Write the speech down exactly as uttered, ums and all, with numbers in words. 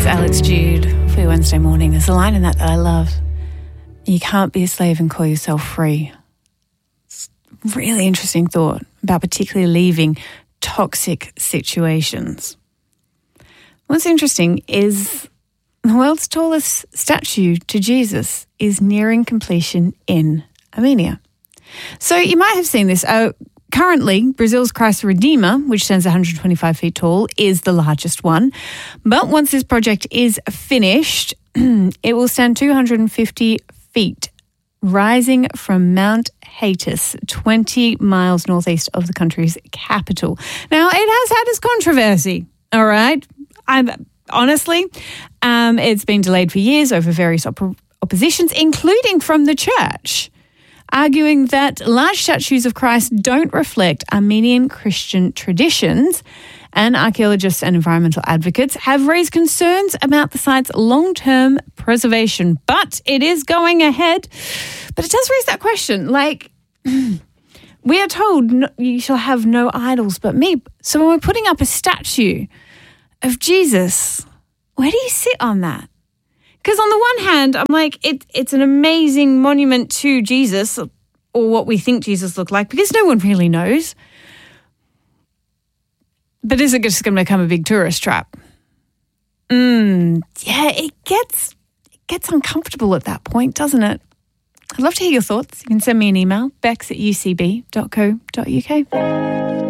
Alex Jude for your Wednesday morning. There's a line in that that I love. You can't be a slave and call yourself free. It's a really interesting thought about particularly leaving toxic situations. What's interesting is the world's tallest statue to Jesus is nearing completion in Armenia. So you might have seen this. Uh, Currently, Brazil's Christ the Redeemer, which stands one hundred twenty-five feet tall, is the largest one. But once this project is finished, it will stand two hundred fifty feet, rising from Mount Haetus, twenty miles northeast of the country's capital. Now, it has had its controversy, all right? I'm, honestly, um, it's been delayed for years over various op- oppositions, including from the church, arguing that large statues of Christ don't reflect Armenian Christian traditions, and archaeologists and environmental advocates have raised concerns about the site's long-term preservation. But it is going ahead. But it does raise that question, like, we are told no, you shall have no idols but me. So when we're putting up a statue of Jesus, where do you sit on that? Because on the one hand, I'm like, it, it's an amazing monument to Jesus, or what we think Jesus looked like, because no one really knows. But is it just going to become a big tourist trap? Mm, yeah, it gets it gets uncomfortable at that point, doesn't it? I'd love to hear your thoughts. You can send me an email, bex at u c b dot co dot u k.